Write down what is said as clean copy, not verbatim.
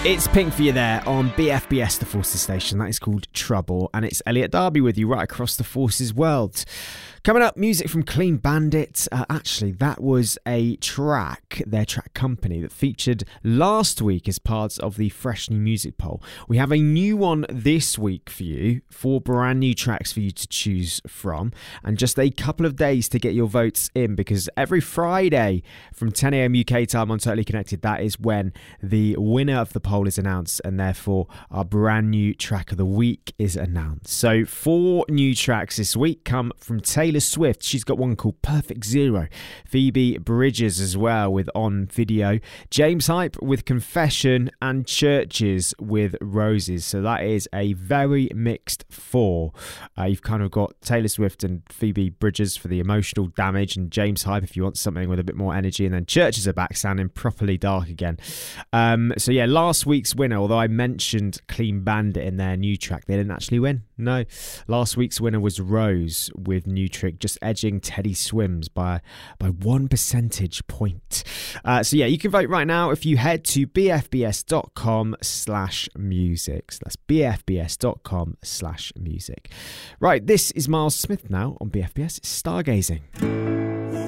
It's Pink for you there on BFBS, the Forces station. That is called Trouble, and it's Elliot Darby with you right across the Forces world. Coming up, music from Clean Bandit. Actually, that was a track, their track company, that featured last week as part of the Fresh New Music Poll. We have a new one this week for you, 4 brand new tracks for you to choose from, and just a couple of days to get your votes in, because every Friday from 10 a.m. UK time on Totally Connected, that is when the winner of the poll is announced, and therefore our brand new track of the week is announced. So 4 new tracks this week come from Taylor Swift. She's got one called Perfect Zero. Phoebe Bridgers as well with On Video. James Hype with Confession, and Churches with Roses. So that is a very mixed 4. You've kind of got Taylor Swift and Phoebe Bridgers for the emotional damage, and James Hype if you want something with a bit more energy, and then Churches are back sounding properly dark again. So yeah, last week's winner, although I mentioned Clean Bandit in their new track, they didn't actually win. No, last week's winner was Rose with New Trick, just edging Teddy Swims by 1 percentage point. So yeah, you can vote right now if you head to bfbs.com/music. So that's bfbs.com/music. Right, this is Miles Smith now on BFBS. It's Stargazing.